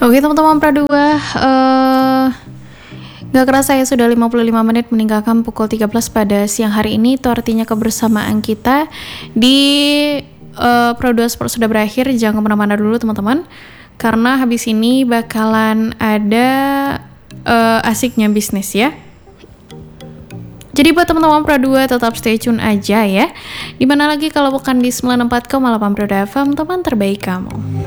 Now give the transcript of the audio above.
Oke teman-teman Pradua, gak kerasa ya sudah 55 menit meninggalkan pukul 13 pada siang hari ini. Itu artinya kebersamaan kita di Pradua Sport sudah berakhir. Jangan kemana-mana dulu teman-teman, karena habis ini bakalan ada asiknya bisnis ya. Jadi buat teman-teman Pradua tetap stay tune aja ya. Dimana lagi kalau bukan di 94,8 Pradua FM, teman terbaik kamu.